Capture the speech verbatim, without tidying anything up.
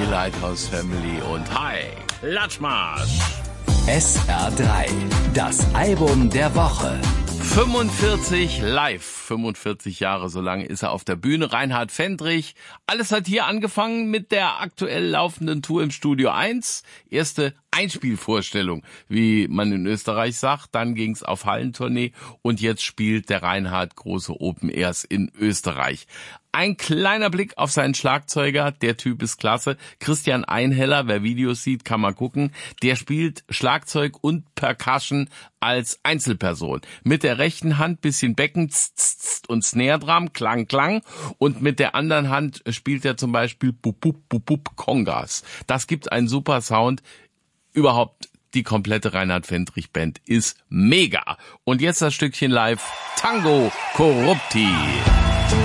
die Lighthouse Family und hi, Latschmarsch. S R drei, das Album der Woche. fünfundvierzig live, fünfundvierzig Jahre, so lange ist er auf der Bühne. Reinhard Fendrich. Alles hat hier angefangen mit der aktuell laufenden Tour im Studio eins. Erste Einspielvorstellung, wie man in Österreich sagt. Dann ging's auf Hallentournee und jetzt spielt der Reinhard große Open Airs in Österreich. Ein kleiner Blick auf seinen Schlagzeuger, der Typ ist klasse. Christian Einheller, wer Videos sieht, kann mal gucken. Der spielt Schlagzeug und Percussion als Einzelperson. Mit der rechten Hand bisschen Becken tz, tz, tz, und Snare Drum, Klang, Klang. Und mit der anderen Hand spielt er zum Beispiel Bup, Bup, Bup, Bup, Kongas. Das gibt einen super Sound. Überhaupt die komplette Reinhard Fendrich Band ist mega. Und jetzt das Stückchen live, Tango Corrupti.